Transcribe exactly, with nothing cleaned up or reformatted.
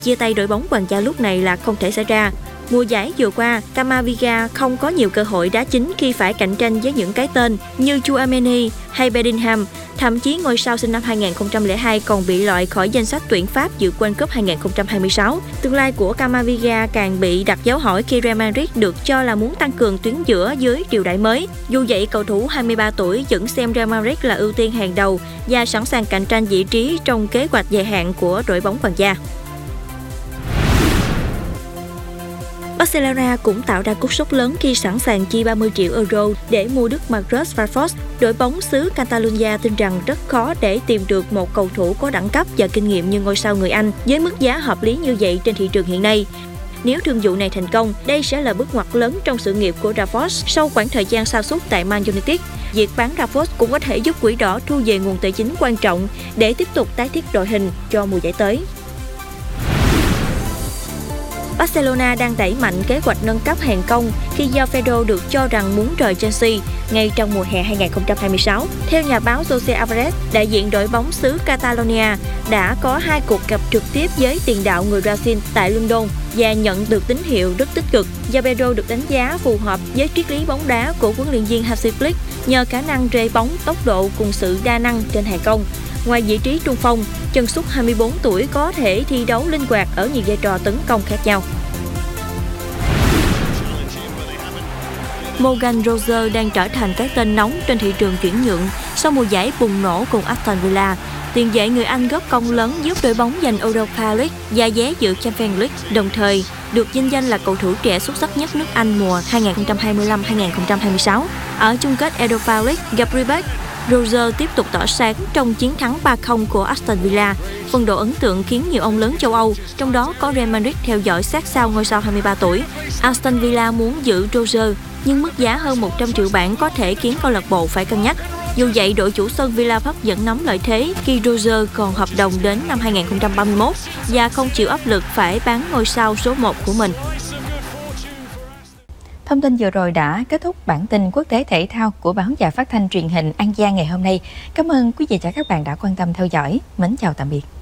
Chia tay đội bóng Hoàng gia lúc này là không thể xảy ra. Mùa giải vừa qua, Camavinga không có nhiều cơ hội đá chính khi phải cạnh tranh với những cái tên như Tchouaméni hay Bellingham. Thậm chí ngôi sao sinh năm hai nghìn không trăm lẻ hai còn bị loại khỏi danh sách tuyển Pháp dự World Cup hai nghìn không trăm hai mươi sáu. Tương lai của Camavinga càng bị đặt dấu hỏi khi Real Madrid được cho là muốn tăng cường tuyến giữa dưới triều đại mới. Dù vậy, cầu thủ hai mươi ba tuổi vẫn xem Real Madrid là ưu tiên hàng đầu và sẵn sàng cạnh tranh vị trí trong kế hoạch dài hạn của đội bóng Hoàng gia. Barcelona cũng tạo ra cú sốc lớn khi sẵn sàng chi ba mươi triệu euro để mua Đức Marcus Rashford. Đội bóng xứ Catalonia tin rằng rất khó để tìm được một cầu thủ có đẳng cấp và kinh nghiệm như ngôi sao người Anh với mức giá hợp lý như vậy trên thị trường hiện nay. Nếu thương vụ này thành công, đây sẽ là bước ngoặt lớn trong sự nghiệp của Rashford sau khoảng thời gian sa sút tại Man United. Việc bán Rashford cũng có thể giúp Quỷ Đỏ thu về nguồn tài chính quan trọng để tiếp tục tái thiết đội hình cho mùa giải tới. Barcelona đang đẩy mạnh kế hoạch nâng cấp hàng công khi João Pedro được cho rằng muốn rời Chelsea ngay trong mùa hè hai nghìn không trăm hai mươi sáu. Theo nhà báo Jose Alvarez, đại diện đội bóng xứ Catalonia đã có hai cuộc gặp trực tiếp với tiền đạo người Brazil tại London và nhận được tín hiệu rất tích cực. João Pedro được đánh giá phù hợp với triết lý bóng đá của huấn luyện viên Hansi Flick nhờ khả năng rê bóng, tốc độ cùng sự đa năng trên hàng công. Ngoài vị trí trung phong, chân sút hai mươi bốn tuổi có thể thi đấu linh hoạt ở nhiều vai trò tấn công khác nhau. Morgan Rogers đang trở thành cái tên nóng trên thị trường chuyển nhượng sau mùa giải bùng nổ cùng Aston Villa. Tiền vệ người Anh góp công lớn giúp đội bóng giành Europa League và vé dự Champions League, đồng thời được vinh danh là cầu thủ trẻ xuất sắc nhất nước Anh mùa hai nghìn không trăm hai mươi lăm hai nghìn không trăm hai mươi sáu. Ở chung kết Europa League gặp Ribéry, Rogers tiếp tục tỏa sáng trong chiến thắng ba không của Aston Villa. Phong độ ấn tượng khiến nhiều ông lớn châu Âu, trong đó có Real Madrid theo dõi sát sao ngôi sao hai mươi ba tuổi. Aston Villa muốn giữ Rogers, nhưng mức giá hơn một trăm triệu bảng có thể khiến câu lạc bộ phải cân nhắc. Dù vậy, đội chủ sân Villa Park vẫn nắm lợi thế khi Rogers còn hợp đồng đến năm hai nghìn không trăm ba mươi mốt và không chịu áp lực phải bán ngôi sao số một của mình. Thông tin vừa rồi đã kết thúc bản tin quốc tế thể thao của báo Đài Phát thanh Truyền hình An Giang ngày hôm nay. Cảm ơn quý vị và các bạn đã quan tâm theo dõi. Mến chào tạm biệt.